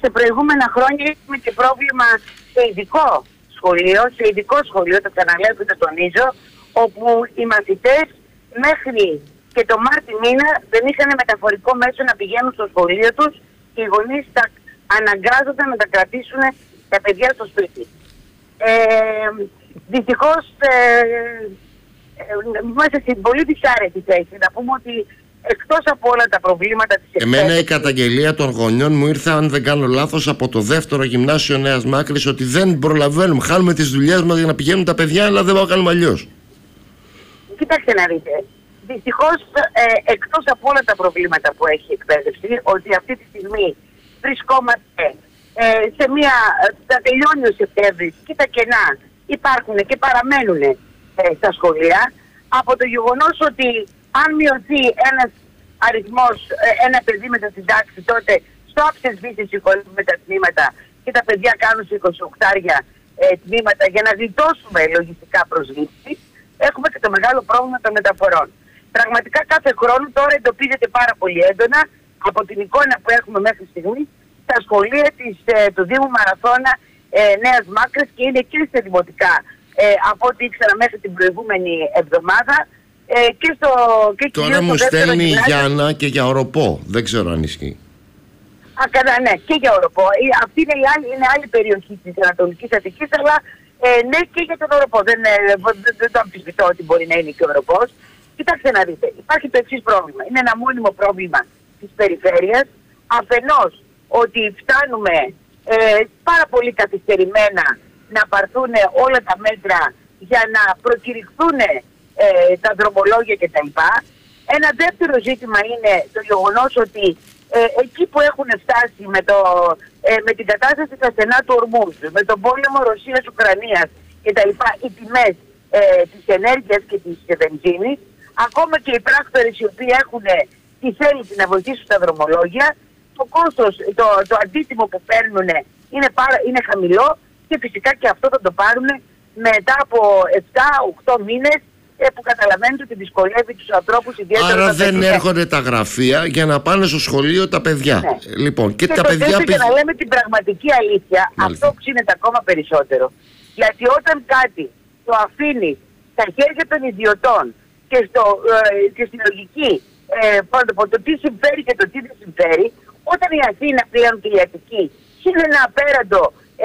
σε προηγούμενα χρόνια είχαμε και πρόβλημα σε ειδικό σχολείο, το ξαναλέω και το τονίζω, όπου οι μαθητές μέχρι και το Μάρτι μήνα δεν είχαν μεταφορικό μέσο να πηγαίνουν στο σχολείο τους και οι γονείς αναγκάζονταν να τα κρατήσουν τα παιδιά στο σπίτι. Δυστυχώς είμαστε στην πολύ δυσάρεστη θέση να πούμε ότι εκτός από όλα τα προβλήματα της εκπαίδευσης... Εμένα η καταγγελία των γονιών μου ήρθε, αν δεν κάνω λάθος, από το δεύτερο γυμνάσιο Νέας Μάκρης, ότι δεν προλαβαίνουμε, χάνουμε τις δουλειές μας για να πηγαίνουν τα παιδιά, αλλά δεν μπορούμε να κάνουμε αλλιώς. Κοιτάξτε να δείτε. Δυστυχώς, εκτός από όλα τα προβλήματα που έχει η εκπαίδευση, ότι αυτή τη στιγμή βρισκόμαστε σε μια... θα τελειώνει ο Σεπτέμβρης και τα κενά υπάρχουν και παραμένουν στα σχολεία, από το γεγονός ότι αν μειωθεί ένας αριθμός, ένα παιδί μέσα στην τάξη, τότε στο άψες συγχωρούμε τα τμήματα και τα παιδιά κάνουν σε 28 τμήματα για να γλιτώσουμε λογιστικά προσλήψεις. Έχουμε και το μεγάλο πρόβλημα των μεταφορών. Πραγματικά κάθε χρόνο τώρα εντοπίζεται πάρα πολύ έντονα από την εικόνα που έχουμε μέχρι στιγμή στα σχολεία του Δήμου Μαραθώνα Νέας Μάκρης και είναι και στα δημοτικά από ό,τι ήξερα μέχρι την προηγούμενη εβδομάδα. Τώρα μου στέλνει η Γιάννα και για Οροπό. Δεν ξέρω αν ισχύει. Ναι, και για Οροπό. Αυτή είναι άλλη περιοχή της Ανατολικής Αττικής, αλλά ναι, και για τον Οροπό. Δεν το αμφισβητώ ότι μπορεί να είναι και ο Οροπός. Κοιτάξτε να δείτε, υπάρχει το εξής πρόβλημα. Είναι ένα μόνιμο πρόβλημα της περιφέρειας. Αφενός ότι φτάνουμε πάρα πολύ καθυστερημένα να πάρθουν όλα τα μέτρα για να προκηρυχθούν τα δρομολόγια κτλ. Ένα δεύτερο ζήτημα είναι το γεγονός ότι εκεί που έχουν φτάσει με την κατάσταση στα στενά του Ορμούζ, με τον πόλεμο Ρωσίας-Ουκρανίας κτλ. Οι τιμές της ενέργειας και της βενζίνης, ακόμα και οι πράκτορες οι οποίοι έχουν τη θέληση να βοηθήσουν τα δρομολόγια, το κόστος, το αντίτιμο που παίρνουν είναι χαμηλό και φυσικά και αυτό θα το πάρουν μετά από 7-8 μήνες που καταλαβαίνετε ότι δυσκολεύει τους ανθρώπους ιδιαίτερα. Άρα δεν έρχονται τα γραφεία για να πάνε στο σχολείο τα παιδιά. Ναι. Λοιπόν, και τα το παιδιά και να λέμε την πραγματική αλήθεια, αυτό ξύνεται ακόμα περισσότερο. Γιατί όταν κάτι το αφήνει στα χέρια των ιδιωτών και στην λογική το τι συμφέρει και το τι δεν συμφέρει, όταν η Αθήνα πλέον και η Αττική είναι ένα απέραντο,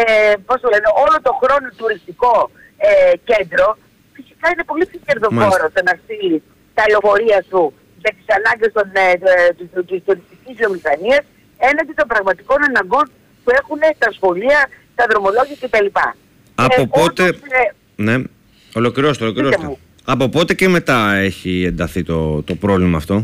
όλο το χρόνο τουριστικό κέντρο, φυσικά είναι πολύ πιο κερδοφόρο το να στείλει τα λεωφορεία σου για τις ανάγκες της τουριστικής βιομηχανίας έναντι των πραγματικών αναγκών που έχουν τα σχολεία, τα δρομολόγια κτλ. Από πότε... Ναι, ολοκληρώστε. Από πότε και μετά έχει ενταθεί το πρόβλημα αυτό?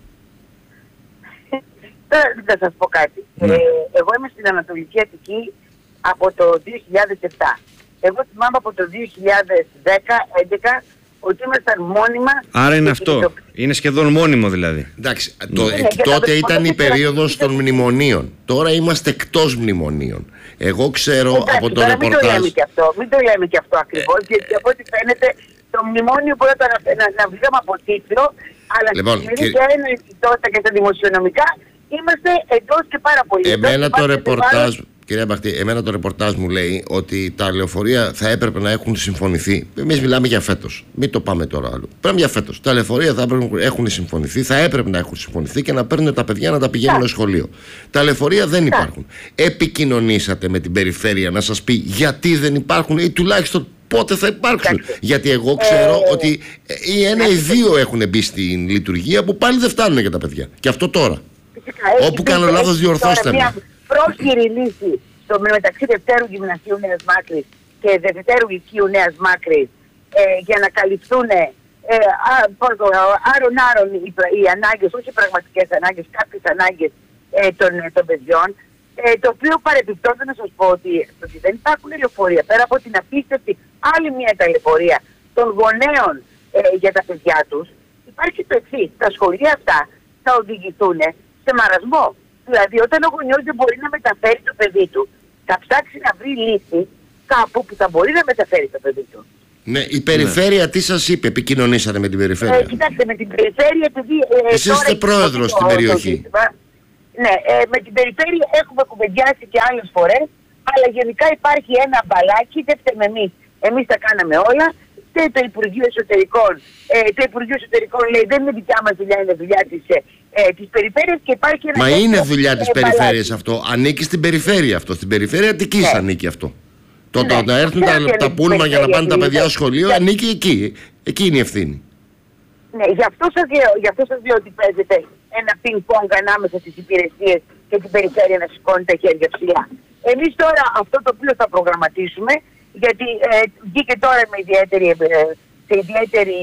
Τώρα θα σας πω κάτι. Εγώ είμαι στην Ανατολική Αττική από το 2007. Εγώ θυμάμαι από το 2010-2011 ότι ήμασταν μόνιμα... Άρα είναι αυτό. Είναι σχεδόν μόνιμο δηλαδή. Εντάξει, τότε ήταν η περίοδος των μνημονίων. Τώρα είμαστε εκτός μνημονίων. Εγώ ξέρω από το ρεπορτάζ... Μην το λέμε και αυτό ακριβώς, γιατί από ό,τι φαίνεται το μνημόνιο μπορεί να βγάλουμε από τίτλο, αλλά στην ελληνική εννοητικότητα και στα δημοσιονομικά είμαστε εντός και πάρα πολύ. Κυρία Μπαχτή, εμένα το ρεπορτάζ μου λέει ότι τα λεωφορεία θα έπρεπε να έχουν συμφωνηθεί. Εμείς μιλάμε για φέτος. Μην το πάμε τώρα άλλο. Πρέπει για φέτος. Τα λεωφορεία θα έπρεπε να έχουν συμφωνηθεί, θα έπρεπε να έχουν συμφωνηθεί και να παίρνουν τα παιδιά να τα πηγαίνουν στο σχολείο. Τα λεωφορεία δεν υπάρχουν. Επικοινωνήσατε με την περιφέρεια να σας πει γιατί δεν υπάρχουν ή τουλάχιστον πότε θα υπάρξουν? Γιατί εγώ ξέρω ότι ή ένα ή δύο έχουν μπει στην λειτουργία που πάλι δεν φτάνουν για τα παιδιά. Και αυτό τώρα. Όπου κάνω λάθος, διορθώστε με. Πρόχειρη λύση μεταξύ Δευτέρου Γυμνασίου Νέας Μάκρης και Δευτέρου Λυκείου Νέας Μάκρης για να καλυφθούν άρον οι ανάγκες, όχι οι πραγματικές ανάγκες, κάποιες ανάγκες των παιδιών, το οποίο παρεπιπτόντως να σας πω ότι δεν υπάρχουν λεωφορεία, πέρα από την απίστευτη άλλη μια ταλαιπωρία των γονέων για τα παιδιά τους, υπάρχει το εξής: τα σχολεία αυτά θα οδηγηθούν σε μαρασμό. Δηλαδή, όταν ο γονιός δεν μπορεί να μεταφέρει το παιδί του, θα ψάξει να βρει λύση κάπου που θα μπορεί να μεταφέρει το παιδί του. Ναι, η περιφέρεια τι σας είπε, επικοινωνήσατε με την περιφέρεια? Κοιτάξτε, με την περιφέρεια, επειδή... Εσείς είστε πρόεδρος στην περιοχή. Ναι, με την περιφέρεια έχουμε κουβεντιάσει και άλλες φορές, αλλά γενικά υπάρχει ένα μπαλάκι, δεν φταίμε εμείς. Εμείς τα κάναμε όλα. Και το Υπουργείο Εσωτερικών, λέει δεν είναι δικιά μας δουλειά, είναι δουλειά της περιφέρειας και υπάρχει ένα... Μα είναι δουλειά της περιφέρειας αυτό. Ανήκει στην περιφέρεια αυτό. Στην περιφέρεια Αττικής ανήκει αυτό. Το να έρθουν τα πούλμα για να πάνε τα παιδιά στο σχολείο ανήκει εκεί. Εκεί είναι η ευθύνη. Ναι, γι' αυτό σας λέω ότι παίζεται ένα πινκ-πονγκ ανάμεσα στις υπηρεσίες και την περιφέρεια να σηκώνει τα χέρια ψηλά. Εμείς τώρα αυτό το οποίο θα προγραμματίσουμε, γιατί βγήκε τώρα με ιδιαίτερη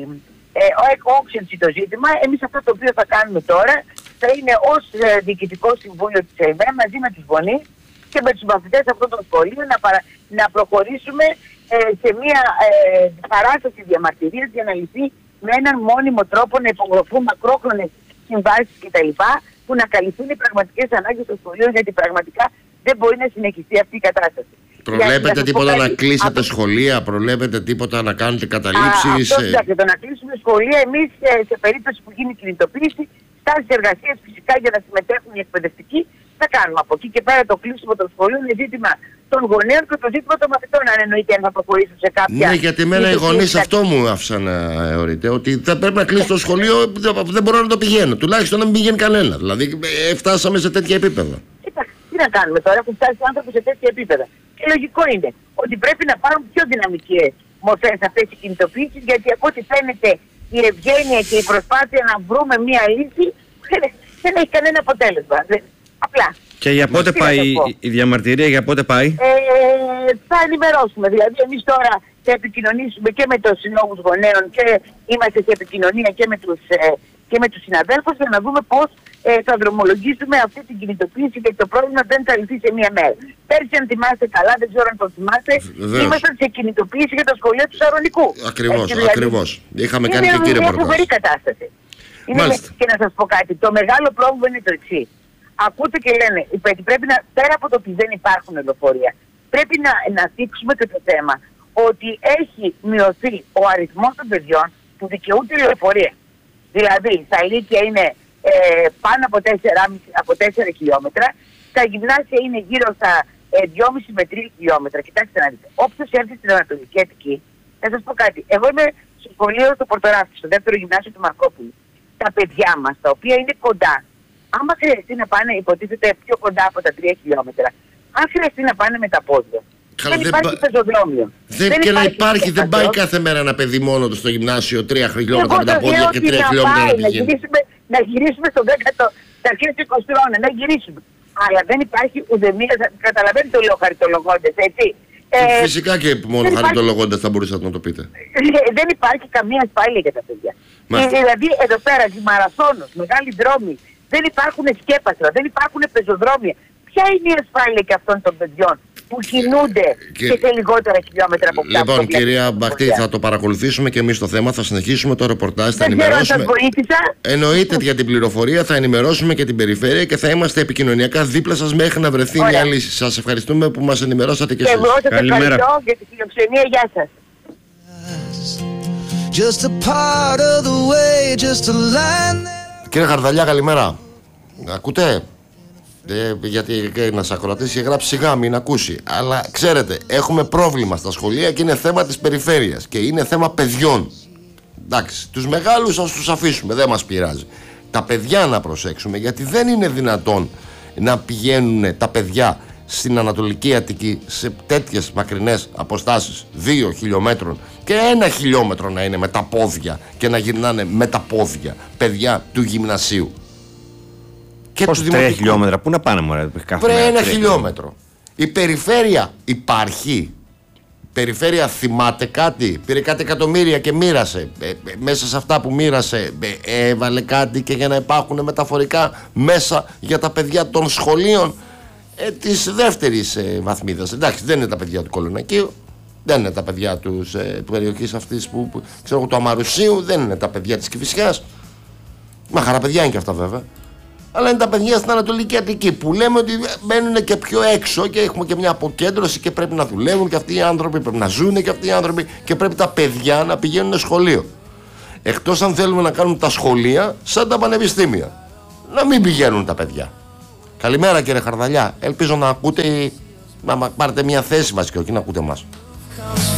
όξυνση το ζήτημα, εμείς αυτό το οποίο θα κάνουμε τώρα θα είναι ως Διοικητικό Συμβούλιο της ΕΕ μαζί με τους γονείς και με τους μαθητές αυτών των σχολείων να προχωρήσουμε σε μια παράσταση διαμαρτυρίας για να λυθεί με έναν μόνιμο τρόπο, να υπογραφούν μακρόχρονες συμβάσεις κτλ. Που να καλυφθούν οι πραγματικές ανάγκες των σχολείων, γιατί πραγματικά δεν μπορεί να συνεχιστεί αυτή η κατάσταση. Προβλέπετε τίποτα να κλείσετε σχολεία, προβλέπετε τίποτα να κάνετε καταλήψεις? Αυτό, το να κλείσουμε σχολεία, εμείς σε περίπτωση που γίνει κινητοποίηση, στάσεις εργασίας φυσικά για να συμμετέχουν οι εκπαιδευτικοί, θα κάνουμε. Από εκεί και πέρα το κλείσιμο των σχολείων είναι ζήτημα των γονέων και το ζήτημα των μαθητών, αν εννοείται να προχωρήσουν σε κάποια... Ναι, γιατί εμένα οι γονείς αυτό μου άφησαν να θεωρείτε, ότι θα πρέπει να κλείσει το σχολείο, δεν μπορώ να το πηγαίνω, τουλάχιστον να μην πηγαίνει κανένα. Δηλαδή φτάσαμε σε τέτοια επίπεδα. Τι να κάνουμε τώρα, έχουν φτάσει οι άνθρωποι σε τέτοια επίπεδα. Και λογικό είναι ότι πρέπει να πάρουν πιο δυναμικές μορφές αυτές οι κινητοποιήσεις, γιατί από ό,τι φαίνεται η ευγένεια και η προσπάθεια να βρούμε μία λύση δεν έχει κανένα αποτέλεσμα. Απλά. Και για πότε πάει η διαμαρτυρία, για πότε πάει? Θα ενημερώσουμε. Δηλαδή, εμείς τώρα θα επικοινωνήσουμε και με τους συλλόγους γονέων και είμαστε σε επικοινωνία και με τους συναδέλφους για να δούμε πώς θα δρομολογήσουμε αυτή την κινητοποίηση, γιατί το πρόβλημα δεν θα λυθεί σε μία μέρα. Πέρσι, αν θυμάστε καλά, δεν ξέρω αν το θυμάστε, ήμασταν σε κινητοποίηση για τα σχολεία του Σαρονικού. Ακριβώς. Είχαμε κάνει και κύριε Πορτάς. Είναι μια φοβερή κατάσταση. Και να σας πω κάτι, το μεγάλο πρόβλημα είναι το εξής. Ακούτε και λένε, πρέπει να, πέρα από το ότι δεν υπάρχουν λεωφορεία, πρέπει να θίξουμε και το θέμα ότι έχει μειωθεί ο αριθμός των παιδιών που δικαιούνται λεωφορεία. Δηλαδή, στα ηλίκια είναι πάνω από 4 χιλιόμετρα, τα γυμνάσια είναι γύρω στα 2,5 με 3 χιλιόμετρα. Κοιτάξτε να δείτε, όποιος έρθει στην Ανατολική Αττική, θα σας πω κάτι. Εγώ είμαι στο σχολείο στο Πορτοράφτη, στο δεύτερο γυμνάσιο του Μαρκόπουλου. Τα παιδιά μας, τα οποία είναι κοντά, άμα χρειαστεί να πάνε, υποτίθεται πιο κοντά από τα 3 χιλιόμετρα, αν χρειαστεί να πάνε με τα πόδια, δεν υπάρχει πεζοδρόμιο. Και να υπάρχει, δεν πάει κάθε μέρα ένα παιδί μόνο του στο γυμνάσιο 3 χιλιόμετρα με τα πόδια και 3 χιλιόμετρα να πηγαίνει. Να γυρίσουμε στο 10ο, στα αρχές του 20ου αιώνα, να γυρίσουμε. Αλλά δεν υπάρχει ουδεμία, καταλαβαίνετε το λέω χαριτολογώντας, έτσι. Φυσικά και μόνο χαριτολογώντας θα μπορούσατε να το πείτε. Δεν υπάρχει καμία ασφάλεια για τα παιδιά. Δηλαδή εδώ πέρα, οι μαραθώνους, μεγάλοι δρόμοι, δεν υπάρχουν σκέπαστρα, δεν υπάρχουν πεζοδρόμια. Ποια είναι η ασφάλεια και αυτών των παιδιών που κινούνται και σε λιγότερα χιλιόμετρα από αυτά? Λοιπόν, κυρία Μπαχτή, θα το παρακολουθήσουμε και εμείς το θέμα, θα συνεχίσουμε το ρεπορτάζ, θα ενημερώσουμε. Δεν βοήθησα. Εννοείται για την πληροφορία, θα ενημερώσουμε και την περιφέρεια και θα είμαστε επικοινωνιακά δίπλα σας μέχρι να βρεθεί μια λύση. Σας ευχαριστούμε που μας ενημερώσατε και εσείς. Εγώ σας ευχαριστώ για τη φιλοξενία. Γεια σας. Κύριε Χαρδαλιά, καλημέρα. Ακούτε? Γιατί ένας ακροατής είχε γράψει σιγά μην ακούσει. Αλλά ξέρετε, έχουμε πρόβλημα στα σχολεία και είναι θέμα της περιφέρειας και είναι θέμα παιδιών. Εντάξει, τους μεγάλους ας τους αφήσουμε, δεν μας πειράζει. Τα παιδιά να προσέξουμε, γιατί δεν είναι δυνατόν να πηγαίνουν τα παιδιά στην Ανατολική Αττική σε τέτοιες μακρινές αποστάσεις 2 χιλιόμετρων και 1 χιλιόμετρο να είναι με τα πόδια και να γυρνάνε με τα πόδια παιδιά του γυμνασίου. Και πώς 3 χιλιόμετρα, πού να πάνε μωρέ? Βρε 1 χιλιόμετρο. Η περιφέρεια υπάρχει. Η περιφέρεια θυμάται κάτι? Πήρε κάτι εκατομμύρια και μοίρασε. Μέσα σε αυτά που μοίρασε έβαλε κάτι και για να υπάρχουν μεταφορικά μέσα για τα παιδιά των σχολείων της δεύτερης βαθμίδας. Εντάξει, δεν είναι τα παιδιά του Κολονακίου, δεν είναι τα παιδιά του περιοχής αυτής που ξέρω, του Αμαρουσίου, δεν είναι τα παιδιά της Κηφισιάς. Μα χαραπαιδιά είναι και αυτά βέβαια. Αλλά είναι τα παιδιά στην Ανατολική Αττική που λέμε ότι μένουν και πιο έξω και έχουμε και μια αποκέντρωση και πρέπει να δουλεύουν και αυτοί οι άνθρωποι, πρέπει να ζουν και αυτοί οι άνθρωποι και πρέπει τα παιδιά να πηγαίνουν σχολείο. Εκτός αν θέλουμε να κάνουμε τα σχολεία σαν τα πανεπιστήμια. Να μην πηγαίνουν τα παιδιά. Καλημέρα κύριε Χαρδαλιά. Ελπίζω να ακούτε, να πάρετε μια θέση βασικά, όχι να ακούτε εμάς.